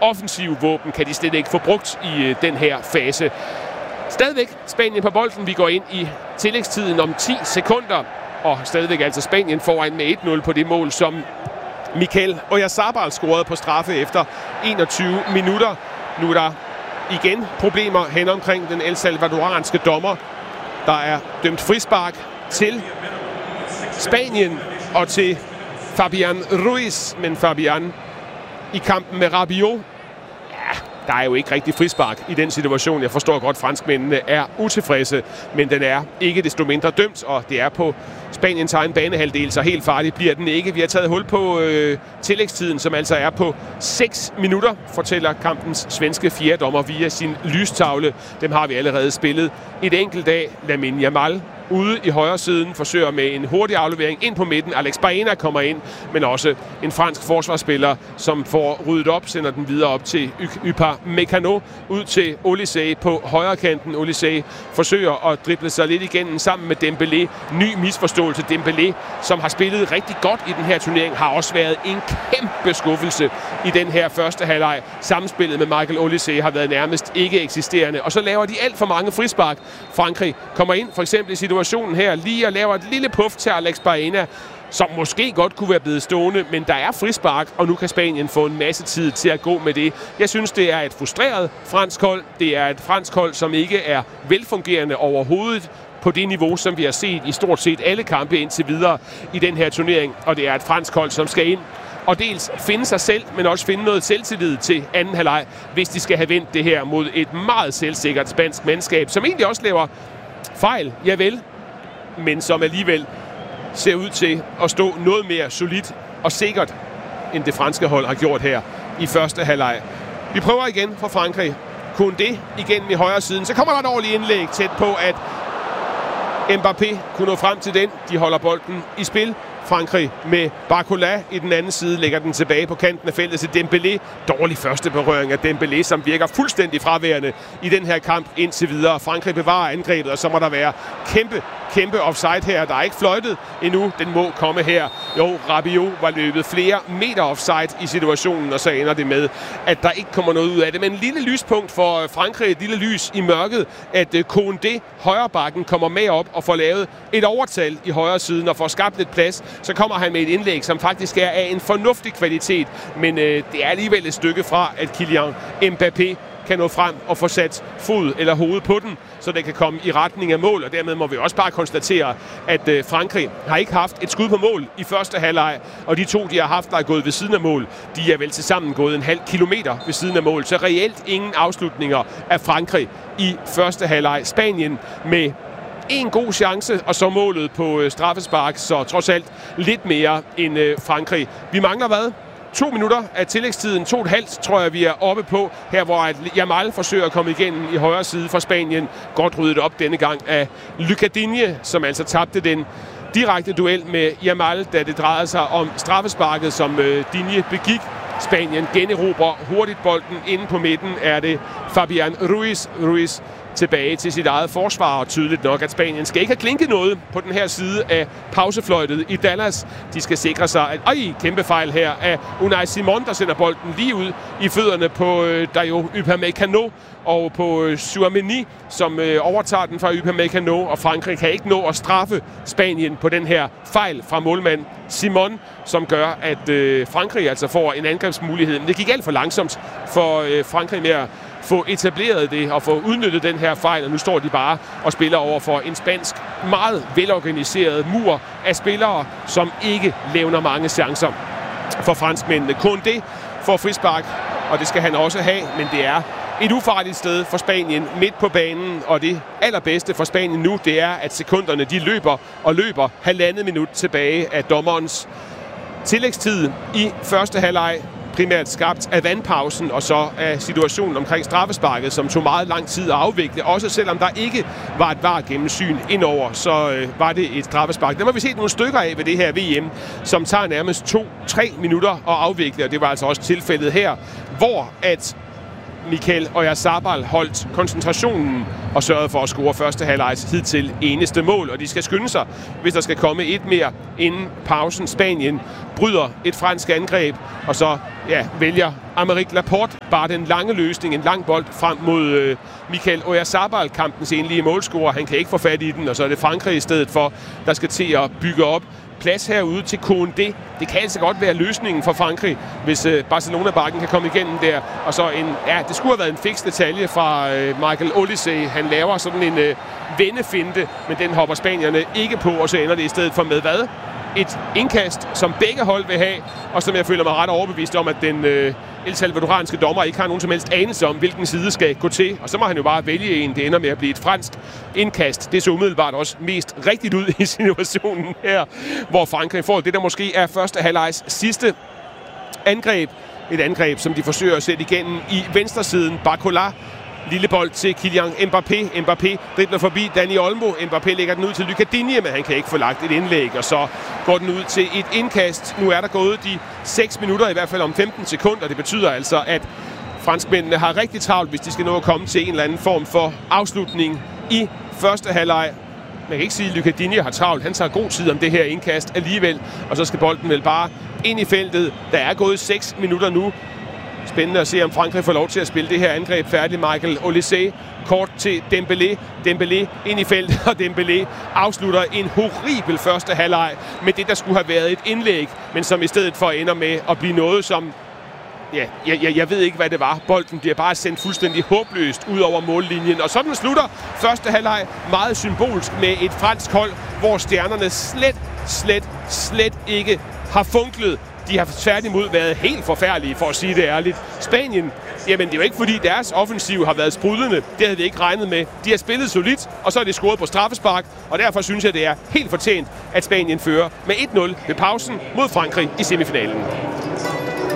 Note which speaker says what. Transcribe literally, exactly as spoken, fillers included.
Speaker 1: offensive våben kan de slet ikke få brugt i øh, den her fase. Stadigvæk Spanien på bolden. Vi går ind i tillægstiden om ti sekunder. Og stadigvæk altså Spanien foran med et nul på det mål, som Mikel Oyarzabal scorede på straffe efter enogtyve minutter. Nu er der igen problemer hen omkring den el salvadoranske dommer. Der er dømt frispark til Spanien og til Fabian Ruiz. Men Fabian i kampen med Rabiot, ja, der er jo ikke rigtig frispark i den situation. Jeg forstår godt, at franskmændene er utilfredse, men den er ikke desto mindre dømt, og det er på Spaniens egen banehalvdel, så helt farligt bliver den ikke. Vi har taget hul på øh, tillægstiden, som altså er på seks minutter, fortæller kampens svenske fjerdommer via sin lystavle. Dem har vi allerede spillet et enkelt af. Lamine Yamal ude i højre siden forsøger med en hurtig aflevering ind på midten. Alex Baena kommer ind, men også en fransk forsvarsspiller, som får ryddet op, sender den videre op til Upamecano, ud til Olise på højre kanten. Olise forsøger at drible sig lidt igennem sammen med Dembélé. Ny misforståelse. Dembélé, som har spillet rigtig godt i den her turnering, har også været en kæmpe skuffelse i den her første halvleg. Samspillet med Michael Olise har været nærmest ikke eksisterende, og så laver de alt for mange frispark. Frankrig kommer ind, for eksempel i situationen her, lige og laver et lille puff til Alex Baena, som måske godt kunne være blevet stående, men der er frispark, og nu kan Spanien få en masse tid til at gå med det. Jeg synes, det er et frustreret fransk hold. Det er et fransk hold, som ikke er velfungerende overhovedet på det niveau, som vi har set i stort set alle kampe indtil videre i den her turnering. Og det er et fransk hold, som skal ind og dels finde sig selv, men også finde noget selvtillid til anden halvleg, hvis de skal have vendt det her mod et meget selvsikkert spansk mandskab, som egentlig også laver fejl, javel, men som alligevel ser ud til at stå noget mere solidt og sikkert, end det franske hold har gjort her i første halvleg. Vi prøver igen fra Frankrig. Koundé igen i højre siden. Så kommer der et ordentligt indlæg tæt på, at Mbappé kunne nå frem til den. De holder bolden i spil. Frankrig med Barcola i den anden side lægger den tilbage på kanten af feltet til Dembélé. Dårlig første berøring af Dembélé, som virker fuldstændig fraværende i den her kamp indtil videre. Frankrig bevarer angrebet, og så må der være kæmpe, kæmpe offside her. Der er ikke fløjtet endnu. Den må komme her. Jo, Rabiot var løbet flere meter offside i situationen, og så ender det med, at der ikke kommer noget ud af det. Men en lille lyspunkt for Frankrig, et lille lys i mørket, at Koundé, højrebakken, kommer med op og får lavet et overtal i højre siden og får skabt lidt plads. Så kommer han med et indlæg, som faktisk er af en fornuftig kvalitet, men øh, det er alligevel et stykke fra, at Kylian Mbappé kan nå frem og få sat fod eller hoved på den, så det kan komme i retning af mål, og dermed må vi også bare konstatere, at øh, Frankrig har ikke haft et skud på mål i første halvleg, og de to, de har haft, der er gået ved siden af mål, de er vel tilsammen gået en halv kilometer ved siden af mål, så reelt ingen afslutninger af Frankrig i første halvleg. Spanien med en god chance, og så målet på øh, straffespark, så trods alt lidt mere end øh, Frankrig. Vi mangler hvad? To minutter af tillægstiden, to og et halvt, tror jeg, vi er oppe på. Her, hvor Yamal forsøger at komme igennem i højre side for Spanien. Godt ryddet op denne gang af Lucas Digne, som altså tabte den direkte duel med Yamal, da det drejede sig om straffesparket, som øh, Digne begik. Spanien generobrer hurtigt bolden. Inde på midten er det Fabian Ruiz. Ruiz tilbage til sit eget forsvar, og tydeligt nok, at Spanien skal ikke have klinket noget på den her side af pausefløjtet i Dallas. De skal sikre sig, at øj, kæmpe fejl her af Unai Simon, der sender bolden lige ud i fødderne på øh, Dayo Upamecano og på øh, Tchouaméni, som øh, overtager den fra Upamecano, og Frankrig kan ikke nå at straffe Spanien på den her fejl fra målmand Simon, som gør, at øh, Frankrig altså får en angrebsmulighed. Men det gik alt for langsomt for øh, Frankrig med at få etableret det og få udnyttet den her fejl, og nu står de bare og spiller over for en spansk, meget velorganiseret mur af spillere, som ikke levner mange chancer for franskmændene. Koundé får frispark, og det skal han også have, men det er et ufarligt sted for Spanien midt på banen, og det allerbedste for Spanien nu, det er, at sekunderne de løber og løber halvandet minut tilbage af dommerens tillægstid i første halvleg, primært skabt af vandpausen og så af situationen omkring straffesparket, som tog meget lang tid at afvikle. Også selvom der ikke var et V A R-gennemsyn indover, så øh, var det et straffespark. Der må vi se nogle stykker af ved det her V M, som tager nærmest to-tre minutter at afvikle, og det var altså også tilfældet her, hvor at Mikel Oyarzabal holdt koncentrationen og sørgede for at score første halvlejs hidtil eneste mål, og de skal skynde sig, hvis der skal komme et mere inden pausen. Spanien bryder et fransk angreb, og så ja, vælger Aymeric Laporte bare den lange løsning, en lang bold frem mod øh, Michael Oyarzabal, kampens enlige målscorer. Han kan ikke få fat i den, og så er det Frankrig i stedet for, der skal til at bygge op. Plads herude til Koundé. Det kan altså godt være løsningen for Frankrig, hvis øh, Barcelona-bakken kan komme igennem der. Og så en, ja, det skulle have været en fiks detalje fra øh, Michael Olise. Han laver sådan en øh, vendefinte, men den hopper spanierne ikke på, og så ender det i stedet for med hvad? Et indkast, som begge hold vil have, og som jeg føler mig ret overbevist om, at den øh, El Salvadoranske dommer ikke har nogen som helst anelse om, hvilken side skal gå til. Og så må han jo bare vælge en. Det ender med at blive et fransk indkast. Det så umiddelbart også mest rigtigt ud i situationen her, hvor Frankrig får det, der måske er første halvlejs sidste angreb. Et angreb, som de forsøger at sætte igennem i venstresiden. Barcola. Lille bold til Kylian Mbappé. Mbappé dribler forbi Dani Olmo. Mbappé lægger den ud til Lucas Digne, men han kan ikke få lagt et indlæg, og så går den ud til et indkast. Nu er der gået de seks minutter, i hvert fald om femten sekunder. Det betyder altså, at franskmændene har rigtig travlt, hvis de skal nå at komme til en eller anden form for afslutning i første halvleg. Man kan ikke sige, at Lucas Digne har travlt. Han tager god tid om det her indkast alligevel, og så skal bolden vel bare ind i feltet. Der er gået seks minutter nu. Spændende at se, om Frankrig får lov til at spille det her angreb færdigt. Michael Olise kort til Dembélé. Dembélé ind i feltet, og Dembélé afslutter en horribel første halvleg med det, der skulle have været et indlæg, men som i stedet for ender med at blive noget, som... Ja, jeg, jeg, jeg ved ikke, hvad det var. Bolden bliver bare sendt fuldstændig håbløst ud over mållinjen. Og sådan slutter første halvleg meget symbolsk med et fransk hold, hvor stjernerne slet, slet, slet ikke har funklet. De har tværtimod været helt forfærdelige, for at sige det ærligt. Spanien, jamen det er jo ikke fordi deres offensiv har været sprudlende. Det havde vi ikke regnet med. De har spillet solidt, og så er de scoret på straffespark. Og derfor synes jeg, det er helt fortjent, at Spanien fører med et nul ved pausen mod Frankrig i semifinalen.